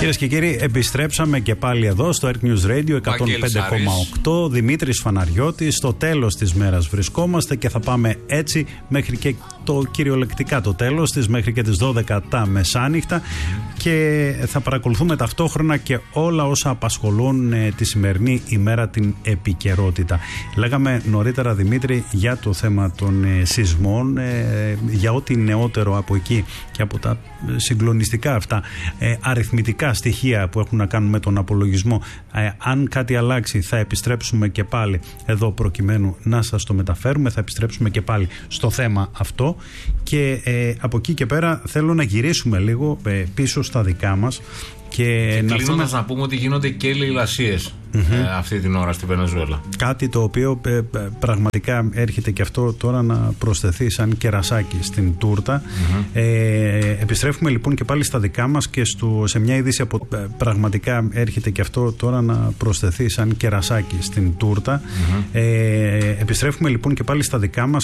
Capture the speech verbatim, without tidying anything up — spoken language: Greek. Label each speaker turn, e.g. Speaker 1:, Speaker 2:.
Speaker 1: Κυρίες και κύριοι, επιστρέψαμε και πάλι εδώ στο Air News Radio εκατόν πέντε κόμμα οκτώ. Δημήτρης Φαναριώτης, στο τέλος της μέρας βρισκόμαστε και θα πάμε έτσι μέχρι και το κυριολεκτικά το τέλος της, μέχρι και τις δώδεκα τα μεσάνυχτα, και θα παρακολουθούμε ταυτόχρονα και όλα όσα απασχολούν ε, τη σημερινή ημέρα, την επικαιρότητα. Λέγαμε νωρίτερα, Δημήτρη, για το θέμα των ε, σεισμών, ε, για ό,τι νεότερο από εκεί και από τα συγκλονιστικά αυτά ε, αριθμητικά στοιχεία που έχουν να κάνουν με τον απολογισμό. Ε, αν κάτι αλλάξει, θα επιστρέψουμε και πάλι εδώ προκειμένου να σας το μεταφέρουμε. Θα επιστρέψουμε και πάλι στο θέμα αυτό, και ε, από εκεί και πέρα θέλω να γυρίσουμε λίγο ε, πίσω στα δικά μας. Και,
Speaker 2: και
Speaker 1: να,
Speaker 2: κλείνοντας να πούμε ότι γίνονται και λαιλασίες mm-hmm. ε, αυτή την ώρα στη Βενεζουέλα. Κάτι
Speaker 1: το οποίο ε, πραγματικά έρχεται και αυτό τώρα να προσθεθεί σαν κερασάκι στην τούρτα. Mm-hmm. Ε, επιστρέφουμε λοιπόν και πάλι στα δικά μας και στο, σε μια είδηση από ε, πραγματικά έρχεται και αυτό τώρα να προσθεθεί σαν κερασάκι στην τούρτα. Mm-hmm. Ε, επιστρέφουμε λοιπόν και πάλι στα δικά μας